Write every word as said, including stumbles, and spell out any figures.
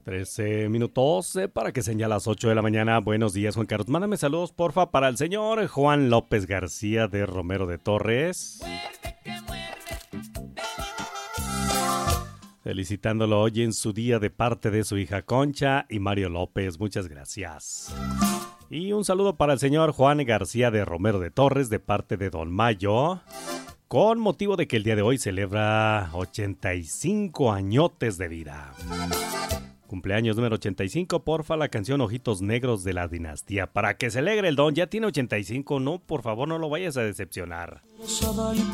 trece minutos eh, para que sean ya las ocho de la mañana. Buenos días, Juan Carlos. Mándame saludos, porfa, para el señor Juan López García de Romero de Torres. Felicitándolo hoy en su día de parte de su hija Concha y Mario López. Muchas gracias. Y un saludo para el señor Juan García de Romero de Torres de parte de Don Mayo, con motivo de que el día de hoy celebra ochenta y cinco añotes de vida. Cumpleaños número ochenta y cinco, porfa, la canción Ojitos Negros de la Dinastía. Para que se alegre el don, ya tiene ochenta y cinco, no, por favor, no lo vayas a decepcionar. Y